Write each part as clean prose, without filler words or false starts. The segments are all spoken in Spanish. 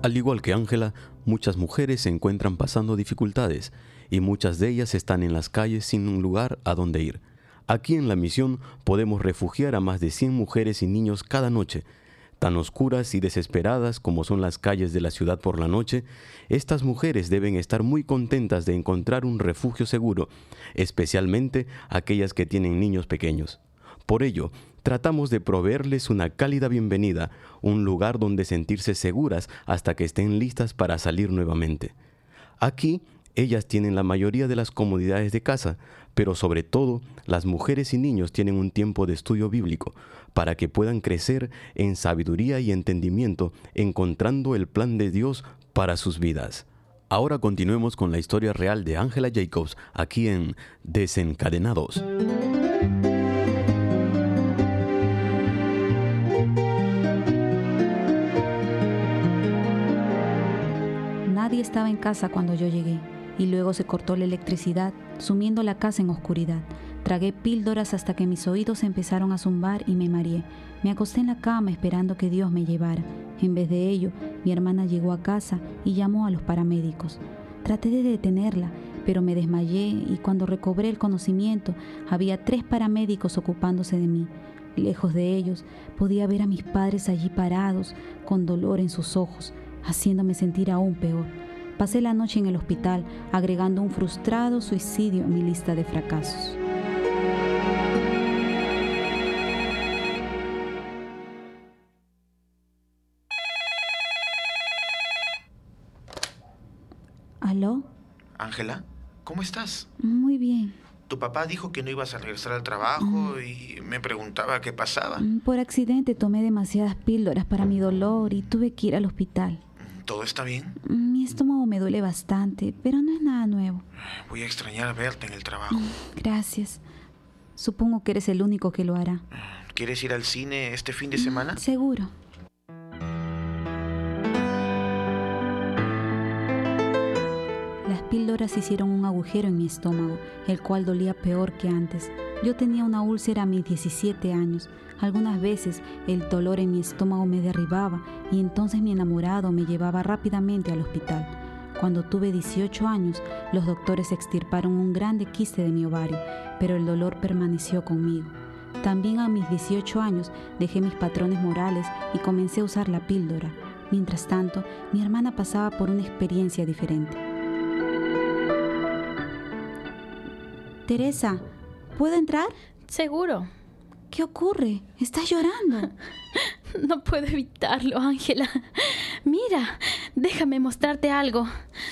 Al igual que Ángela, muchas mujeres se encuentran pasando dificultades y muchas de ellas están en las calles sin un lugar a donde ir. Aquí en la misión podemos refugiar a más de 100 mujeres y niños cada noche. Tan oscuras y desesperadas como son las calles de la ciudad por la noche, estas mujeres deben estar muy contentas de encontrar un refugio seguro, especialmente aquellas que tienen niños pequeños. Por ello, tratamos de proveerles una cálida bienvenida, un lugar donde sentirse seguras hasta que estén listas para salir nuevamente. Aquí, ellas tienen la mayoría de las comodidades de casa, pero sobre todo, las mujeres y niños tienen un tiempo de estudio bíblico para que puedan crecer en sabiduría y entendimiento, encontrando el plan de Dios para sus vidas. Ahora continuemos con la historia real de Ángela Jacobs, aquí en Desencadenados. Nadie estaba en casa cuando yo llegué, y luego se cortó la electricidad, sumiendo la casa en oscuridad. Tragué píldoras hasta que mis oídos empezaron a zumbar y me mareé. Me acosté en la cama esperando que Dios me llevara. En vez de ello, mi hermana llegó a casa y llamó a los paramédicos. Traté de detenerla, pero me desmayé y cuando recobré el conocimiento, había 3 paramédicos ocupándose de mí. Lejos de ellos, podía ver a mis padres allí parados, con dolor en sus ojos, haciéndome sentir aún peor. Pasé la noche en el hospital, agregando un frustrado suicidio a mi lista de fracasos. ¿Aló? Ángela, ¿cómo estás? Muy bien. Tu papá dijo que no ibas a regresar al trabajo y me preguntaba qué pasaba. Por accidente tomé demasiadas píldoras para mi dolor y tuve que ir al hospital. ¿Todo está bien? Mi estómago me duele bastante, pero no es nada nuevo. Voy a extrañar verte en el trabajo. Gracias. Supongo que eres el único que lo hará. ¿Quieres ir al cine este fin de semana? Seguro. Las píldoras hicieron un agujero en mi estómago, el cual dolía peor que antes. Yo tenía una úlcera a mis 17 años. Algunas veces el dolor en mi estómago me derribaba y entonces mi enamorado me llevaba rápidamente al hospital. Cuando tuve 18 años, los doctores extirparon un grande quiste de mi ovario, pero el dolor permaneció conmigo. También a mis 18 años dejé mis patrones morales y comencé a usar la píldora. Mientras tanto, mi hermana pasaba por una experiencia diferente. Teresa, ¿puedo entrar? Seguro. ¿Qué ocurre? ¿Estás llorando? No puedo evitarlo, Ángela. Mira, déjame mostrarte algo.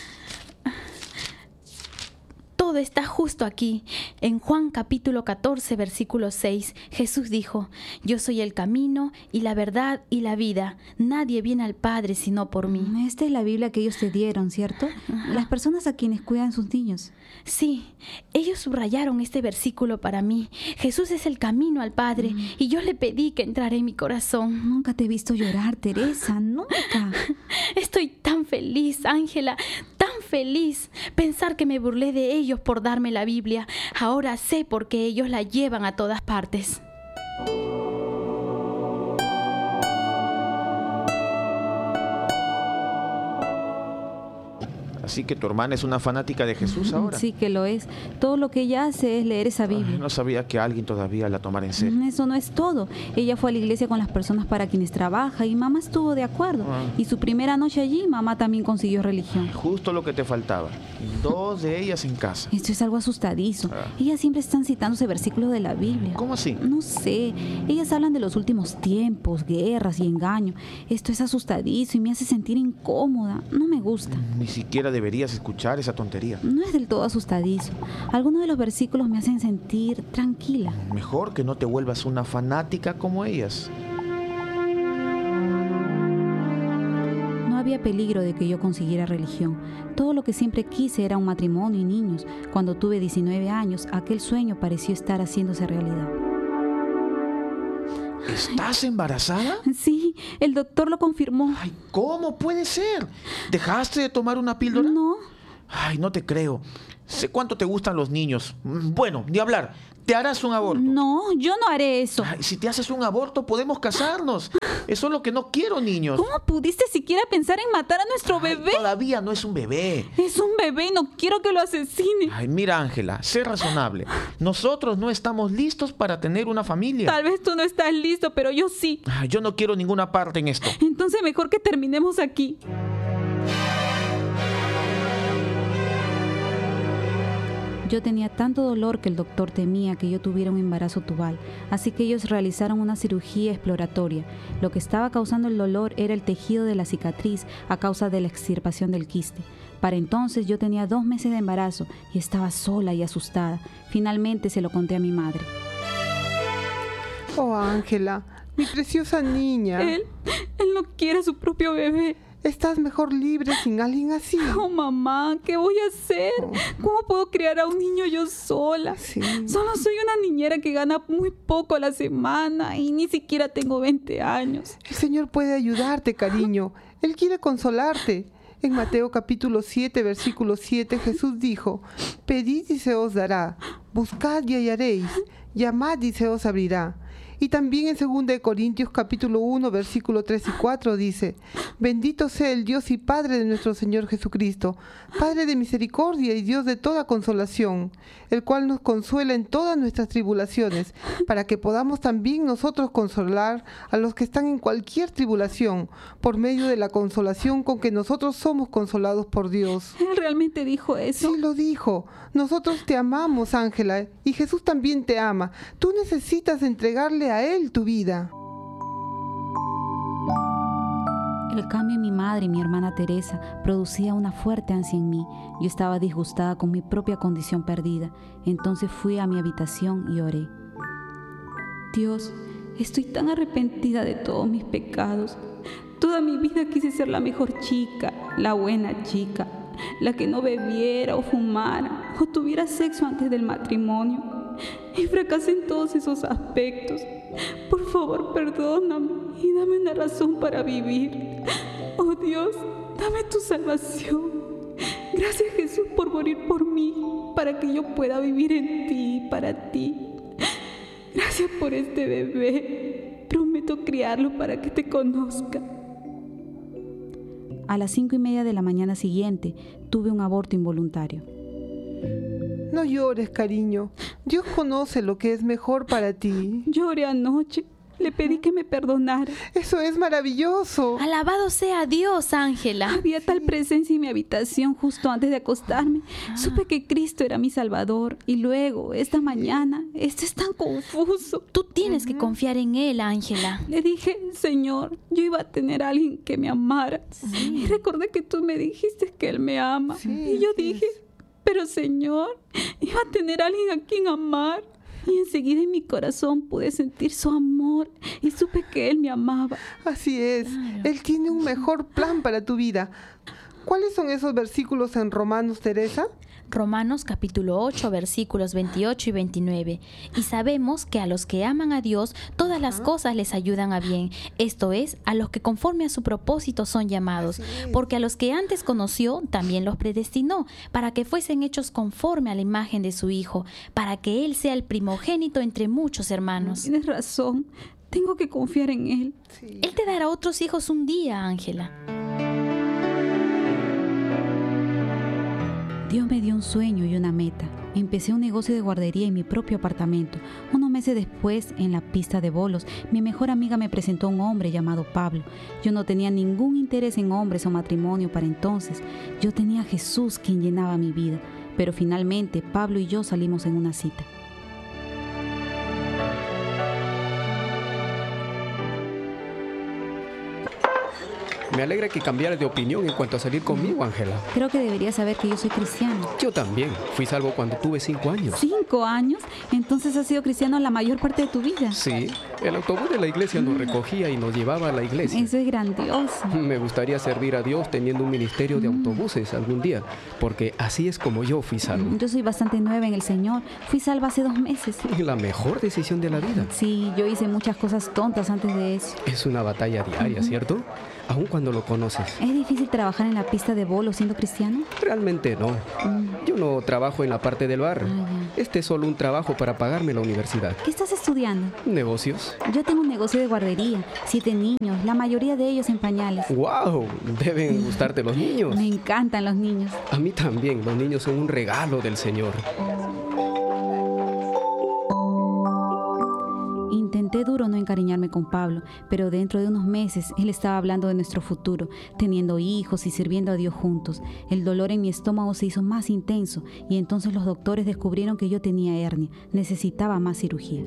Todo está justo aquí. En Juan capítulo 14, versículo 6, Jesús dijo: Yo soy el camino y la verdad y la vida. Nadie viene al Padre sino por mí. Esta es la Biblia que ellos te dieron, ¿cierto? Las personas a quienes cuidan sus niños. Sí, ellos subrayaron este versículo para mí. Jesús es el camino al Padre y yo le pedí que entrara en mi corazón. Nunca te he visto llorar, Teresa, nunca. Estoy tan feliz, Ángela, tan feliz. Pensar que me burlé de ellos por darme la Biblia. Ahora sé por qué ellos la llevan a todas partes. Así que tu hermana es una fanática de Jesús ahora. Sí que lo es. Todo lo que ella hace es leer esa Biblia. No sabía que alguien todavía la tomara en serio. Eso no es todo. Ella fue a la iglesia con las personas para quienes trabaja y mamá estuvo de acuerdo. Y su primera noche allí, mamá también consiguió religión. Justo lo que te faltaba. 2 de ellas en casa. Esto es algo asustadizo. Ellas siempre están citando ese versículo de la Biblia. ¿Cómo así? No sé. Ellas hablan de los últimos tiempos, guerras y engaño. Esto es asustadizo y me hace sentir incómoda. No me gusta. Ni siquiera deberías escuchar esa tontería. No es del todo asustadizo. Algunos de los versículos me hacen sentir tranquila. Mejor que no te vuelvas una fanática como ellas. No había peligro de que yo consiguiera religión. Todo lo que siempre quise era un matrimonio y niños. Cuando tuve 19 años, aquel sueño pareció estar haciéndose realidad. ¿Estás embarazada? Sí, el doctor lo confirmó. Ay, ¿cómo puede ser? ¿Dejaste de tomar una píldora? No. Ay, no te creo. Sé cuánto te gustan los niños. Bueno, ni hablar. ¿Te harás un aborto? No, yo no haré eso. Ay, si te haces un aborto, podemos casarnos. Es solo que no quiero niños. ¿Cómo pudiste siquiera pensar en matar a nuestro bebé? Todavía no es un bebé. Es un bebé y no quiero que lo asesine. Ay, mira, Ángela, sé razonable. Nosotros no estamos listos para tener una familia. Tal vez tú no estás listo, pero yo sí. Ay, yo no quiero ninguna parte en esto. Entonces mejor que terminemos aquí. Yo tenía tanto dolor que el doctor temía que yo tuviera un embarazo tubal, así que ellos realizaron una cirugía exploratoria. Lo que estaba causando el dolor era el tejido de la cicatriz a causa de la extirpación del quiste. Para entonces yo tenía 2 meses de embarazo y estaba sola y asustada. Finalmente se lo conté a mi madre. Oh, Ángela, mi preciosa niña. Él no quiere a su propio bebé. Estás mejor libre sin alguien así. Oh, mamá, ¿qué voy a hacer? ¿Cómo puedo criar a un niño yo sola? Sí. Solo soy una niñera que gana muy poco a la semana y ni siquiera tengo 20 años. El Señor puede ayudarte, cariño. Él quiere consolarte. En Mateo capítulo 7, versículo 7, Jesús dijo: pedid y se os dará, buscad y hallaréis, llamad y se os abrirá. Y también en 2 Corintios capítulo 1, versículo 3 y 4 dice: bendito sea el Dios y Padre de nuestro Señor Jesucristo, Padre de misericordia y Dios de toda consolación, el cual nos consuela en todas nuestras tribulaciones, para que podamos también nosotros consolar a los que están en cualquier tribulación, por medio de la consolación con que nosotros somos consolados por Dios. ¿Él realmente dijo eso? Sí, lo dijo. Nosotros te amamos, Ángela, y Jesús también te ama. Tú necesitas entregarle a Él tu vida. El cambio en mi madre y mi hermana Teresa producía una fuerte ansia en mí. Yo estaba disgustada con mi propia condición perdida. Entonces fui a mi habitación y oré. Dios, estoy tan arrepentida de todos mis pecados. Toda mi vida quise ser la mejor chica, la buena chica, la que no bebiera o fumara o tuviera sexo antes del matrimonio. Y fracasé en todos esos aspectos. Por favor, perdóname y dame una razón para vivir. Oh Dios, dame tu salvación. Gracias, Jesús, por morir por mí, para que yo pueda vivir en ti y para ti. Gracias por este bebé. Prometo criarlo para que te conozca. A las 5:30 de la mañana siguiente, tuve un aborto involuntario. No llores, cariño. Dios conoce lo que es mejor para ti. Lloré anoche. Le pedí que me perdonara. Eso es maravilloso. Alabado sea Dios, Ángela. Había tal presencia en mi habitación justo antes de acostarme. Supe que Cristo era mi Salvador. Y luego, esta mañana, esto es tan confuso. Tú tienes que confiar en Él, Ángela. Le dije, Señor, yo iba a tener a alguien que me amara. Y recordé que tú me dijiste que Él me ama. Y yo dije, pero Señor, iba a tener a alguien a quien amar. Y enseguida en mi corazón pude sentir su amor y supe que Él me amaba. Así es. Claro. Él tiene un mejor plan para tu vida. ¿Cuáles son esos versículos en Romanos, Teresa? Romanos capítulo 8, versículos 28 y 29. Y sabemos que a los que aman a Dios, todas las cosas les ayudan a bien. Esto es, a los que conforme a su propósito son llamados. Porque a los que antes conoció, también los predestinó, para que fuesen hechos conforme a la imagen de su Hijo, para que Él sea el primogénito entre muchos hermanos. Tienes razón, tengo que confiar en Él. Él te dará otros hijos un día, Ángela. Dios me dio un sueño y una meta. Empecé un negocio de guardería en mi propio apartamento. Unos meses después, en la pista de bolos, mi mejor amiga me presentó a un hombre llamado Pablo. Yo no tenía ningún interés en hombres o matrimonio para entonces. Yo tenía a Jesús quien llenaba mi vida. Pero finalmente, Pablo y yo salimos en una cita. Me alegra que cambiaras de opinión en cuanto a salir conmigo, Ángela. Creo que deberías saber que yo soy cristiano. Yo también. Fui salvo cuando tuve 5 años. ¿5 años? Entonces has sido cristiano la mayor parte de tu vida. Sí. El autobús de la iglesia nos recogía y nos llevaba a la iglesia. Eso es grandioso. Me gustaría servir a Dios teniendo un ministerio de autobuses algún día, porque así es como yo fui salvo. Yo soy bastante nueva en el Señor. Fui salva hace 2 meses. La mejor decisión de la vida. Sí, yo hice muchas cosas tontas antes de eso. Es una batalla diaria, ¿cierto? Aún cuando lo conoces. ¿Es difícil trabajar en la pista de bolos siendo cristiano? Realmente no. Yo no trabajo en la parte del bar. Este es solo un trabajo para pagarme la universidad. ¿Qué estás estudiando? ¿Negocios? Yo tengo un negocio de guardería, 7 niños, la mayoría de ellos en pañales. ¡Wow! Deben gustarte los niños. Me encantan los niños. A mí también, los niños son un regalo del Señor. Intenté duro no encariñarme con Pablo, pero dentro de unos meses él estaba hablando de nuestro futuro, teniendo hijos y sirviendo a Dios juntos. El dolor en mi estómago se hizo más intenso y entonces los doctores descubrieron que yo tenía hernia. Necesitaba más cirugía.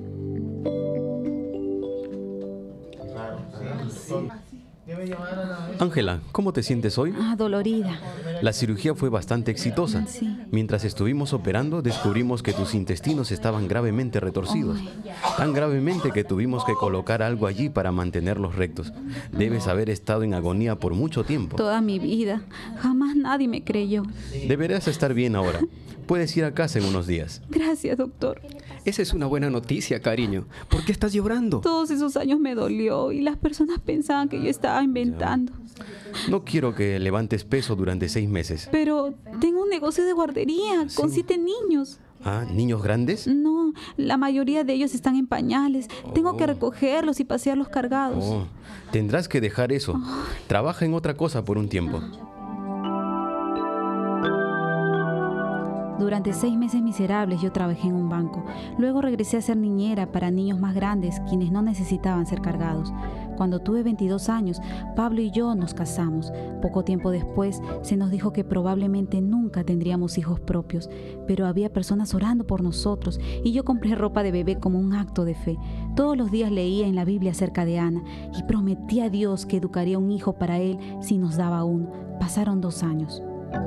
Ángela, ¿cómo te sientes hoy? Dolorida. La cirugía fue bastante exitosa. Sí. Mientras estuvimos operando, descubrimos que tus intestinos estaban gravemente retorcidos. Tan gravemente que tuvimos que colocar algo allí para mantenerlos rectos. Debes haber estado en agonía por mucho tiempo. Toda mi vida. Jamás nadie me creyó. Deberás estar bien ahora. Puedes ir a casa en unos días. Gracias, doctor. Esa es una buena noticia, cariño. ¿Por qué estás llorando? Todos esos años me dolió y las personas pensaban que yo estaba inventando. No quiero que levantes peso durante 6 meses. Pero tengo un negocio de guardería con 7 niños. Ah, ¿niños grandes? No, la mayoría de ellos están en pañales. Tengo que recogerlos y pasearlos cargados. Tendrás que dejar eso. Trabaja en otra cosa por un tiempo. Durante 6 meses miserables yo trabajé en un banco. Luego regresé a ser niñera para niños más grandes, quienes no necesitaban ser cargados. Cuando tuve 22 años, Pablo y yo nos casamos. Poco tiempo después, se nos dijo que probablemente nunca tendríamos hijos propios, pero había personas orando por nosotros y yo compré ropa de bebé como un acto de fe. Todos los días leía en la Biblia acerca de Ana y prometí a Dios que educaría un hijo para él si nos daba uno. Pasaron 2 años.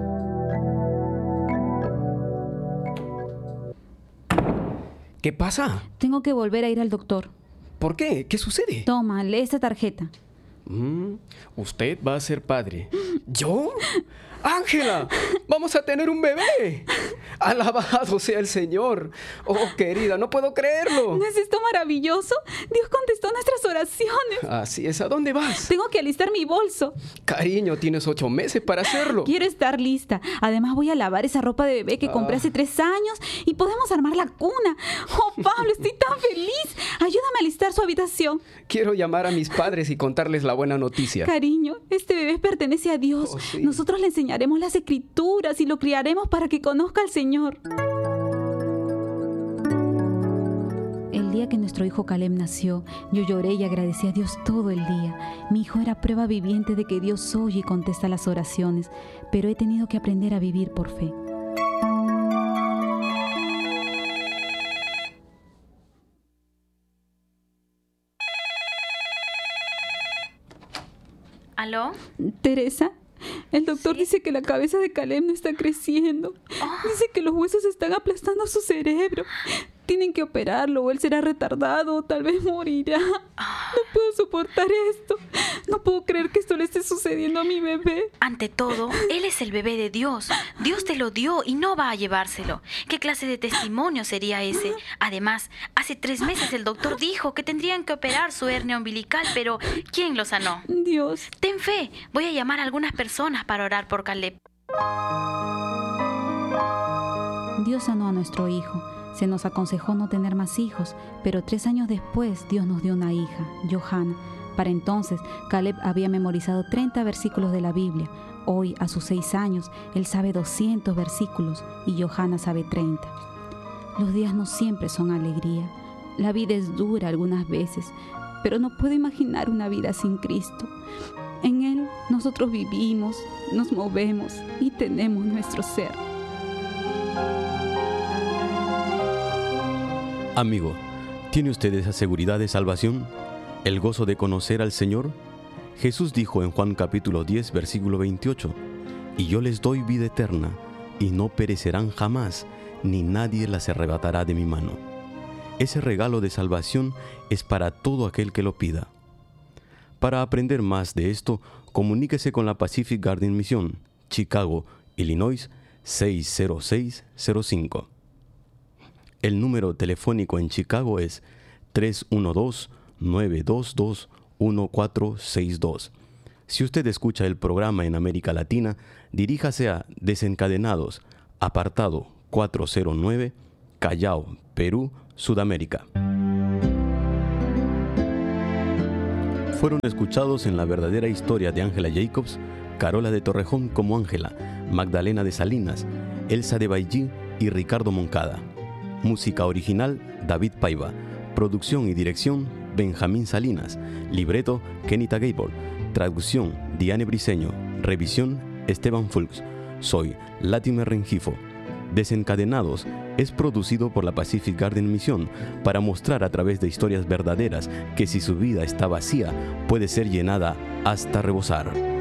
¿Qué pasa? Tengo que volver a ir al doctor. ¿Por qué? ¿Qué sucede? Toma, lee esta tarjeta. Usted va a ser padre. ¿Yo? ¡Ángela! ¡Vamos a tener un bebé! ¡Alabado sea el Señor! ¡Oh, querida, no puedo creerlo! ¿No es esto maravilloso? Dios contestó nuestras oraciones. Así es. ¿A dónde vas? Tengo que alistar mi bolso. Cariño, tienes 8 meses para hacerlo. Quiero estar lista. Además voy a lavar esa ropa de bebé que compré hace 3 años y podemos armar la cuna. ¡Oh, Pablo, estoy tan feliz! Ayúdame a alistar su habitación. Quiero llamar a mis padres y contarles la buena noticia. Cariño, este bebé pertenece a Dios. Sí. Nosotros le enseñaremos las escrituras y lo criaremos para que conozca al Señor. El día que nuestro hijo Caleb nació, yo lloré y agradecí a Dios todo el día. Mi hijo era prueba viviente de que Dios oye y contesta las oraciones, pero he tenido que aprender a vivir por fe. ¿Aló? Teresa, el doctor dice que la cabeza de Caleb no está creciendo. Dice que los huesos están aplastando su cerebro. Tienen que operarlo o él será retardado o tal vez morirá. No puedo soportar esto. No puedo creer que esto le esté sucediendo a mi bebé. Ante todo, él es el bebé de Dios. Dios te lo dio y no va a llevárselo. ¿Qué clase de testimonio sería ese? Además, hace 3 meses el doctor dijo que tendrían que operar su hernia umbilical, pero ¿quién lo sanó? Dios. Ten fe, voy a llamar a algunas personas para orar por Caleb. Dios sanó a nuestro hijo. Se nos aconsejó no tener más hijos, pero 3 años después Dios nos dio una hija, Johanna. Para entonces, Caleb había memorizado 30 versículos de la Biblia. Hoy, a sus 6 años, él sabe 200 versículos y Johanna sabe 30. Los días no siempre son alegría. La vida es dura algunas veces, pero no puedo imaginar una vida sin Cristo. En Él nosotros vivimos, nos movemos y tenemos nuestro ser. Amigo, ¿tiene usted esa seguridad de salvación? ¿El gozo de conocer al Señor? Jesús dijo en Juan capítulo 10, versículo 28, «Y yo les doy vida eterna, y no perecerán jamás, ni nadie las arrebatará de mi mano». Ese regalo de salvación es para todo aquel que lo pida. Para aprender más de esto, comuníquese con la Pacific Garden Mission, Chicago, Illinois, 60605. El número telefónico en Chicago es 312-922-1462. Si usted escucha el programa en América Latina, diríjase a Desencadenados, apartado 409, Callao, Perú, Sudamérica. Fueron escuchados en la verdadera historia de Ángela Jacobs, Carola de Torrejón como Ángela, Magdalena de Salinas, Elsa de Bailly y Ricardo Moncada. Música original, David Paiva. Producción y dirección, Benjamín Salinas. Libreto, Kenita Gable. Traducción, Diane Briceño. Revisión, Esteban Fulks. Soy Latimer Rengifo. Desencadenados es producido por la Pacific Garden Misión para mostrar a través de historias verdaderas que si su vida está vacía, puede ser llenada hasta rebosar.